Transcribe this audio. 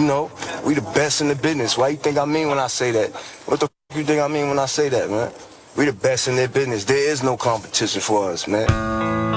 You know, we the best in the business. Why you think I mean when I say that? What the f you think I mean when I say that, man? We the best in their business. There is no competition for us, man.